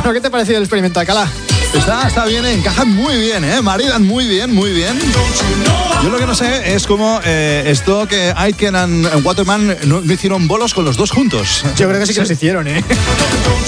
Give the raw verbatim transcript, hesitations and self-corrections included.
Bueno, ¿qué te ha parecido el experimento, Alcalá? Está, está bien, encajan muy bien, ¿eh? Maridan muy bien, muy bien. Yo lo que no sé es cómo eh, esto que Aitken and Waterman no, no hicieron bolos con los dos juntos. Yo creo que sí que los hicieron, ¿eh?